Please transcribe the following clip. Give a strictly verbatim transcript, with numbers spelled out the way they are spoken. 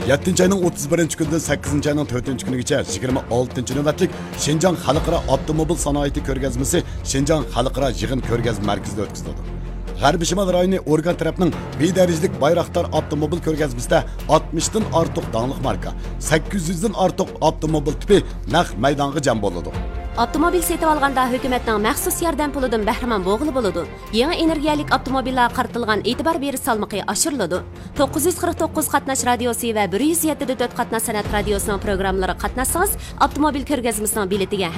yettinchi ayning o'ttiz birinchi kunidan sakkizinchi ayning to'rtinchi kunigacha yigirma oltinchi navbatlik Şinjan Xalqaro avtomobil sanoati ko'rgazmasi Şinjan Xalqaro yig'in ko'rgazma markazida o'tkazildi. G'arbiy Shimol rayoni organ tarafning bedarajlik Bayraktar avtomobil ko'rgazmasida oltmishdan ortiq danglik marka, sakkiz yuzdan ortiq avtomobil tipi naq maydonga jam bo'ladi. Avtomobil setib olganda hukumatning maxsus yordam pulidan bahramand bo'g'ili bo'ladi. Yangi energiyalik avtomobillar qaratilgan e'tibor berish salmoqi oshiriladi. to'qqiz yuz qirq to'qqiz qatnash radiosi va bir yuz yetti nuqta to'rt qatnash san'at radiosining programmalari qatnashsangiz, avtomobil ko'rgazmasining biletiga